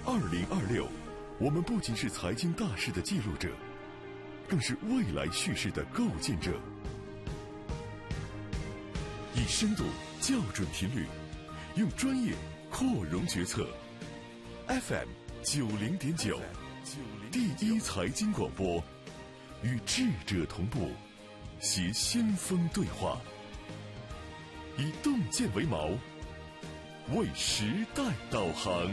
2026，我们不仅是财经大事的记录者，更是未来叙事的构建者。以深度校准频率，用专业扩容决策。FM 90.9，第一财经广播，与智者同步，携先锋对话，以洞见为锚，为时代导航。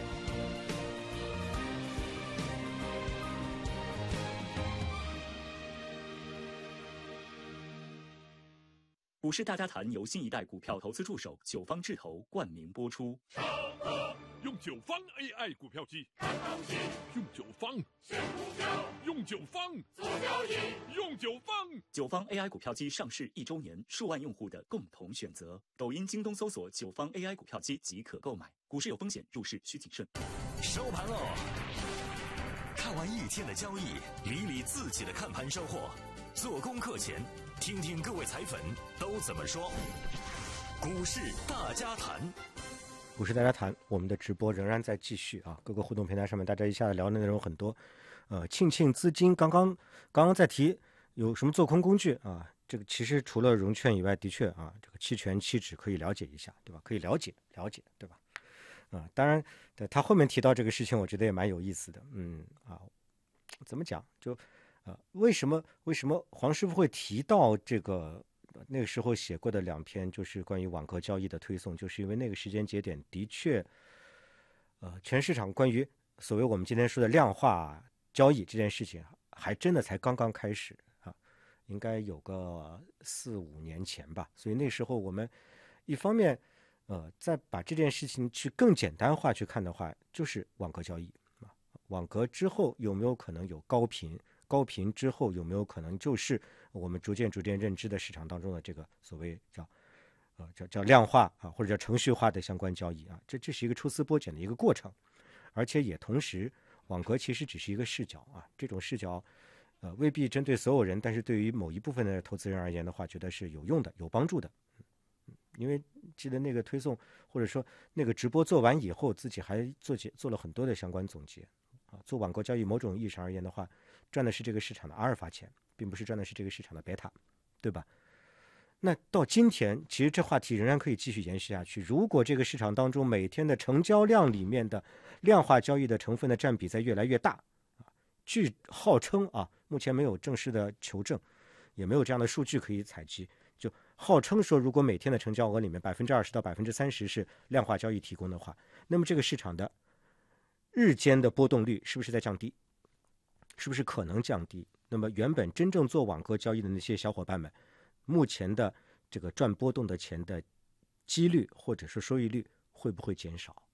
股市大家谈由新一代股票投资助手九方智投冠名播出。 用九方 AI 股票机，用九方选股票，用九方做交易，用九方。 九方 AI 股票机上市1周年，数万用户的共同选择。抖音、京东搜索九方 AI 股票机即可购买。股市有风险，入市需谨慎。 收盘喽！看完一天的交易，理理自己的看盘收获。做功课前，听听各位彩粉都怎么说。股市大家谈。 股市大家谈，我们的直播仍然在继续啊！各个互动平台上面，大家一下子聊的内容很多。庆资金刚刚在提有什么做空工具啊？这个其实除了融券以外，的确啊，这个期权、期指可以了解一下，对吧？可以了解，对吧？当然，他后面提到这个事情，我觉得也蛮有意思的。怎么讲？就为什么黄师傅会提到这个？那个时候写过的2篇就是关于网格交易的推送，就是因为那个时间节点的确，全市场关于所谓我们今天说的量化交易这件事情，还真的才刚刚开始啊，应该有个4-5年前吧。所以那时候我们一方面，再把这件事情去更简单化去看的话，就是网格交易啊，网格之后有没有可能有高频？高频之后有没有可能就是我们逐渐认知的市场当中的这个所谓叫量化啊，或者叫程序化的相关交易啊？这是一个抽丝剥茧的一个过程，而且也同时，网格其实只是一个视角啊，这种视角未必针对所有人，但是对于某一部分的投资人而言的话，觉得是有用的、有帮助的。因为记得那个推送或者说那个直播做完以后，自己还做了很多的相关总结啊。做网格交易某种意义上而言的话，赚的是这个市场的阿尔法钱，并不是赚的是这个市场的贝塔，对吧？那到今天，其实这话题仍然可以继续延续下去。如果这个市场当中每天的成交量里面的量化交易的成分的占比在越来越大，据号称啊，目前没有正式的求证，也没有这样的数据可以采集，就号称说，如果每天的成交额里面20%到30%是量化交易提供的话，那么这个市场的日间的波动率是不是在降低？是不是可能降低？那么原本真正做网格交易的那些小伙伴们，目前的这个赚波动的钱的几率或者是收益率会不会减少？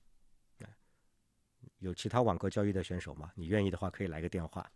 有其他网格交易的选手吗？你愿意的话可以来个电话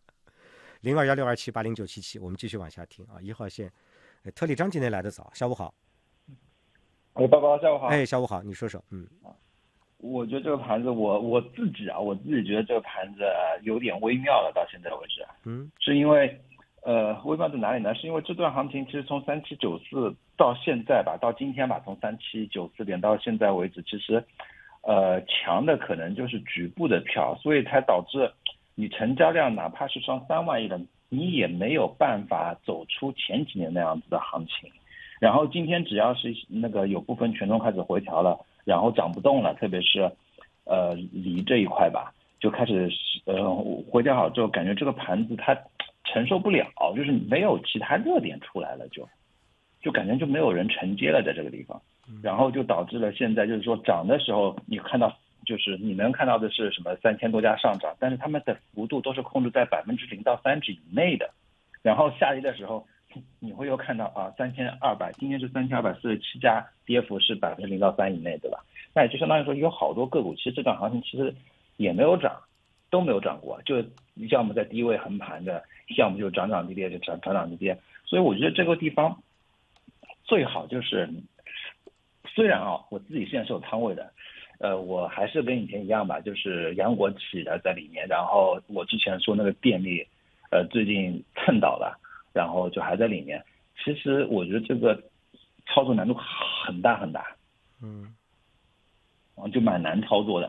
021627809777，我们继续往下听啊。1号线特里张今天来得早，下午好。 报告，下午好。 下午好，你说说。 我觉得这个盘子我自己觉得这个盘子有点微妙了，到现在为止。是因为微妙在哪里呢？是因为这段行情其实从3794到现在吧，到今天吧，从3794点到现在为止，其实强的可能就是局部的票，所以才导致你成交量哪怕是上3万亿的，你也没有办法走出前几年那样子的行情。然后今天只要是那个有部分权重开始回调了，然后涨不动了，特别是锂这一块吧，就开始回调好之后，感觉这个盘子它承受不了，就是没有其他热点出来了，就感觉就没有人承接了在这个地方，然后就导致了现在就是说涨的时候你看到就是你能看到的是什么3000多家上涨，但是他们的幅度都是控制在0%到3%以内的，然后下跌的时候你会又看到3200，今天是3247家，跌幅是0%到3%以内，对吧？那也就相当于说有好多个股，其实这段行情其实也没有涨，都没有涨过，就要么在低位横盘的，要么就涨涨跌跌，就涨涨跌跌。所以我觉得这个地方最好就是，虽然我自己现在是有仓位的，我还是跟以前一样吧，就是杨国企的在里面，然后我之前说那个电力，最近蹭倒了。然后就还在里面，其实我觉得这个操作难度很大很大，就蛮难操作的。